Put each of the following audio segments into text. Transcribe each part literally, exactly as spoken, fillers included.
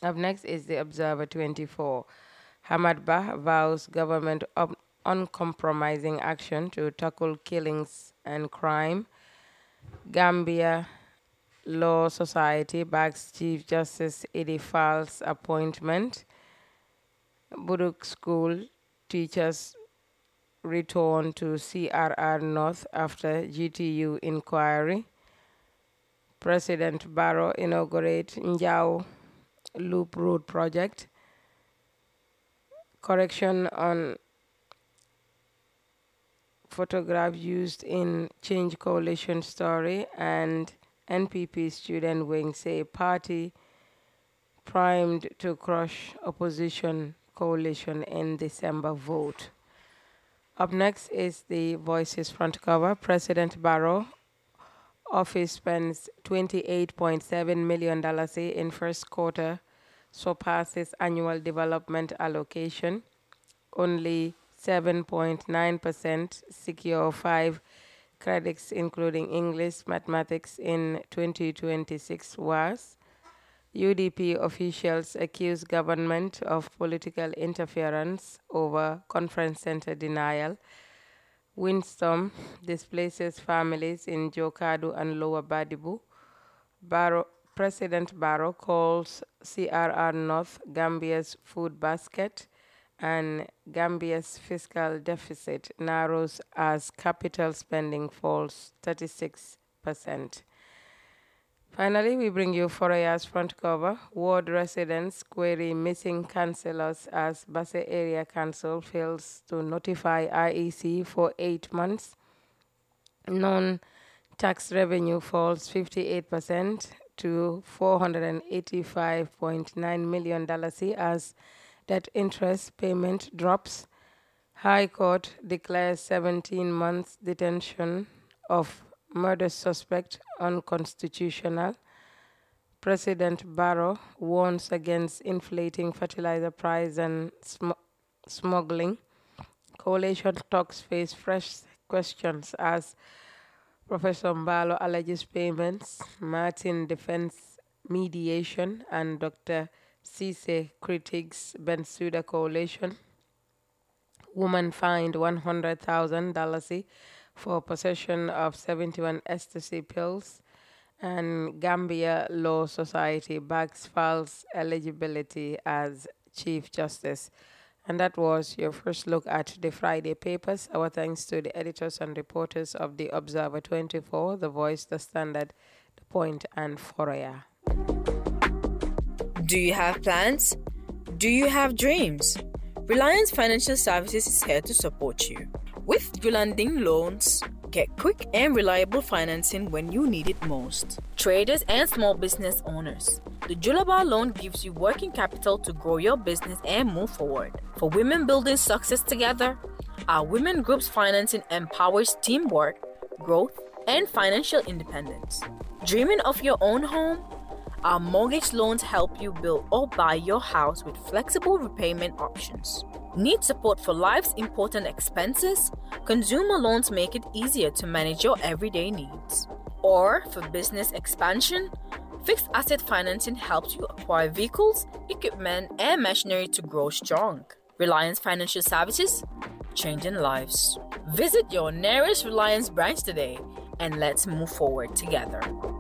Up next is the Observer twenty-four. Hamad Bah vows government of uncompromising action to tackle killings and crime. Gambia Law Society backs Chief Justice Idi Fal's appointment. Buduk School teachers return to C R R North after G T U inquiry. President Barrow inaugurate Njau Loop Road project. Correction on photograph used in Change Coalition story, and N P P student wing say party primed to crush opposition coalition in December vote. Up next is the Voices front cover. President Barrow office spends twenty-eight point seven million dollars in first quarter, surpasses annual development allocation. Only seven point nine percent secure five credits, including English, mathematics in twenty twenty-six was. U D P officials accuse government of political interference over conference center denial. Windstorm displaces families in Jokadu and Lower Badibu. Barrow, President Barrow calls C R R North Gambia's food basket, and Gambia's fiscal deficit narrows as capital spending falls thirty-six percent. Finally, we bring you Foraya's front cover. Ward residents query missing councillors as Basse Area Council fails to notify I E C for eight months. Non-tax revenue falls fifty-eight percent to four hundred eighty-five point nine million dollars as that interest payment drops. High Court declares seventeen months detention of murder suspect unconstitutional. President Barrow warns against inflating fertilizer price and sm smuggling. Coalition talks face fresh questions as Professor Mbalo alleges payments, Martin defends mediation, and Doctor Cisse critiques Bensouda coalition. Woman fined one hundred thousand dollars for possession of seventy-one ecstasy pills, and Gambia Law Society backs Fal's eligibility as Chief Justice. And that was your first look at the Friday papers. Our thanks to the editors and reporters of the Observer twenty-four, The Voice, The Standard, The Point, and Foraya. Do you have plans? Do you have dreams? Reliance Financial Services is here to support you. With Julanding Loans, get quick and reliable financing when you need it most. Traders and small business owners, the Julaba loan gives you working capital to grow your business and move forward. For women building success together, our women groups financing empowers teamwork, growth, and financial independence. Dreaming of your own home? Our mortgage loans help you build or buy your house with flexible repayment options. Need support for life's important expenses? Consumer loans make it easier to manage your everyday needs. Or for business expansion? Fixed asset financing helps you acquire vehicles, equipment, and machinery to grow strong. Reliance Financial Services, changing lives. Visit your nearest Reliance branch today and let's move forward together.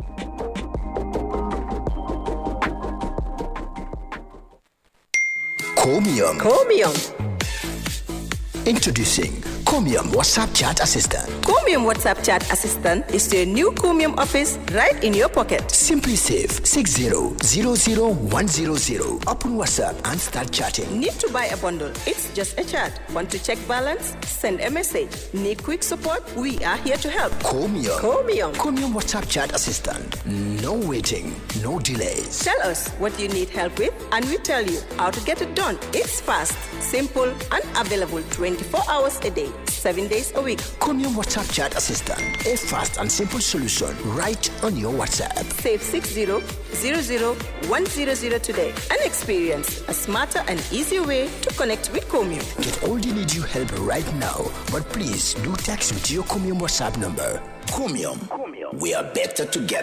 Chromium. Chromium. Introducing Chromium WhatsApp Chat Assistant. Chromium WhatsApp Chat Assistant is your new Chromium office right in your pocket. Simply save six zero zero zero one zero zero. Open WhatsApp and start chatting. Need to buy a bundle? It's just a chat. Want to check balance? Send a message. Need quick support? We are here to help. Chromium. Chromium. Chromium WhatsApp Chat Assistant. No waiting, no delays. Tell us what you need help with and we tell you how to get it done. It's fast, simple, and available twenty-four hours a day, seven days a week. Chromium WhatsApp Chat Assistant. A fast and simple solution right on your WhatsApp. Save six zero zero zero one zero zero today and experience a smarter and easier way to connect with Chromium. Get all the need you help right now, but please do text with your Chromium WhatsApp number. Chromium. We are better together.